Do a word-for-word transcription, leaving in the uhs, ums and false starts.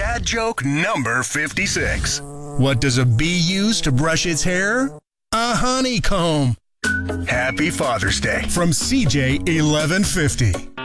Dad joke number fifty-six. What does a bee use to brush its hair? A honeycomb. Happy Father's Day From C J eleven fifty.